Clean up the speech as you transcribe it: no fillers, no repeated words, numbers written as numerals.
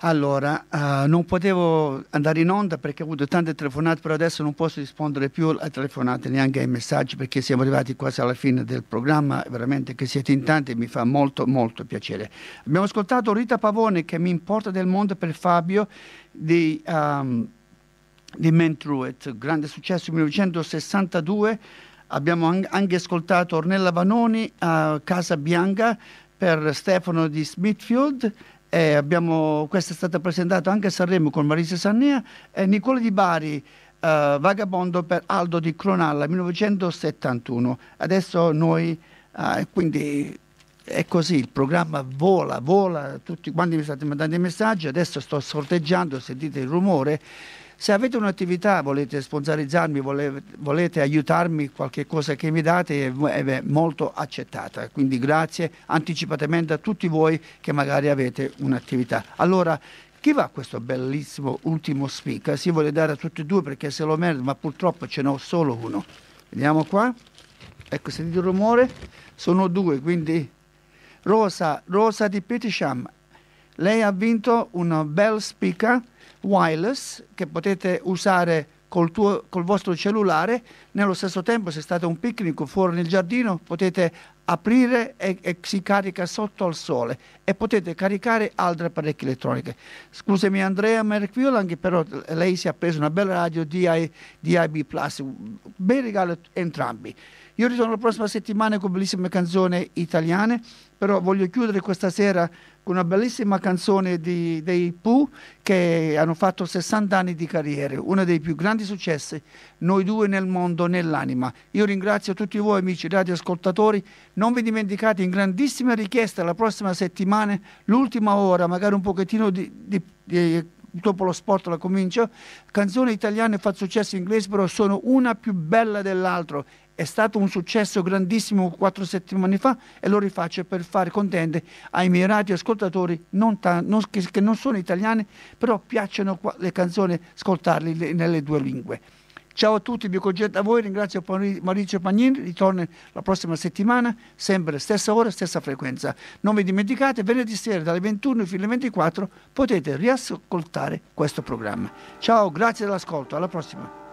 Allora, non potevo andare in onda perché ho avuto tante telefonate, però adesso non posso rispondere più alle telefonate, neanche ai messaggi, perché siamo arrivati quasi alla fine del programma. Veramente che siete in tanti e mi fa molto molto piacere. Abbiamo ascoltato Rita Pavone, che mi importa del mondo, per Fabio, di Man Through It, grande successo 1962. Abbiamo anche ascoltato Ornella Vanoni a Casa Bianca per Stefano di Smithfield. Questa è stata presentata anche a Sanremo con Marisa Sannea, e Nicola Di Bari, Vagabondo per Aldo di Cronalla 1971. Adesso noi, quindi è così, il programma vola, tutti quanti mi state mandando i messaggi, adesso sto sorteggiando, sentite il rumore. Se avete un'attività, volete sponsorizzarmi, volete aiutarmi, qualche cosa che mi date è molto accettata. Quindi grazie anticipatamente a tutti voi che magari avete un'attività. Allora, chi va questo bellissimo ultimo speaker? Si vuole dare a tutti e due perché se lo merito, ma purtroppo ce n'ho solo uno. Vediamo qua. Ecco, sentite il rumore? Sono due, quindi Rosa di Petersham. Lei ha vinto un bel speaker wireless che potete usare col vostro cellulare. Nello stesso tempo, se state a un picnic fuori nel giardino, potete aprire e si carica sotto al sole, e potete caricare altre apparecchi elettroniche. Scusami Andrea Mercurio, anche però lei si è preso una bella radio DAB+, bei regalo entrambi. Io ritorno la prossima settimana con bellissime canzoni italiane, però voglio chiudere questa sera con una bellissima canzone dei Pooh, che hanno fatto 60 anni di carriera, uno dei più grandi successi, Noi due nel mondo, nell'anima. Io ringrazio tutti voi amici radioascoltatori, non vi dimenticate, in grandissima richiesta la prossima settimana, l'ultima ora, magari un pochettino dopo lo sport la comincio, canzoni italiane fa successo inglese, però sono una più bella dell'altro. È stato un successo grandissimo 4 settimane fa e lo rifaccio per fare contenti ai miei radioascoltatori che non sono italiani, però piacciono le canzoni, ascoltarle nelle due lingue. Ciao a tutti, mio coggetto a voi, ringrazio Maurizio Pagnin, ritorno la prossima settimana, sempre stessa ora, stessa frequenza. Non vi dimenticate, venerdì sera dalle 21 fino alle 24 potete riascoltare questo programma. Ciao, grazie dell'ascolto, alla prossima.